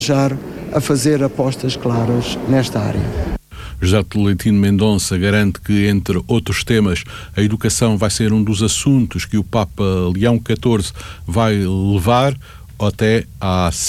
a fazer apostas claras nesta área. José Tolentino Mendonça garante que, entre outros temas, a educação vai ser um dos assuntos que o Papa Leão XIV vai levar até à